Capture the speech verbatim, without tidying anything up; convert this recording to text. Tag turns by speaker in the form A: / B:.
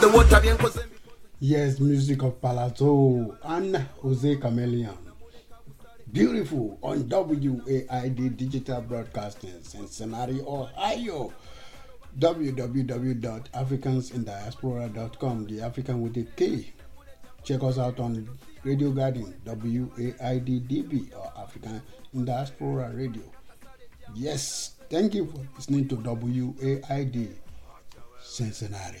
A: Yes, music of Palazzo and Jose Chameleon. Beautiful on W A I D Digital Broadcasting, Cincinnati, Ohio. w w w dot africans in diaspora dot com, the African with a K. Check us out on Radio Garden, W A I D D B, or African in Diaspora Radio. Yes, thank you for listening to W A I D Cincinnati.